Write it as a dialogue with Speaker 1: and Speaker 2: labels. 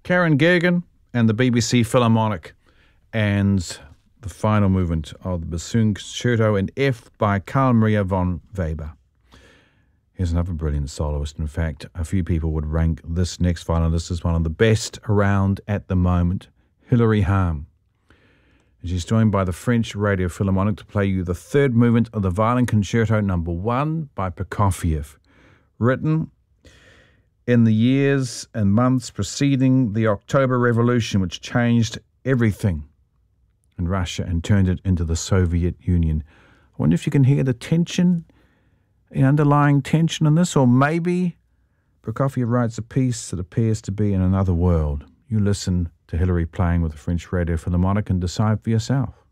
Speaker 1: Karen Gergen and the BBC Philharmonic, and the final movement of the Bassoon Concerto in F by Carl Maria von Weber. Here's another brilliant soloist. In fact, a few people would rank this next violinist as one of the best around at the moment, Hilary Hahn. She's joined by the French Radio Philharmonic to play you the third movement of the Violin Concerto No. 1 by Prokofiev, written in the years and months preceding the October Revolution, which changed everything in Russia and turned it into the Soviet Union. I wonder if you can hear the tension, the underlying tension in this, or maybe Prokofiev writes a piece that appears to be in another world. You listen to Hilary playing with the French Radio Philharmonic and decide for yourself.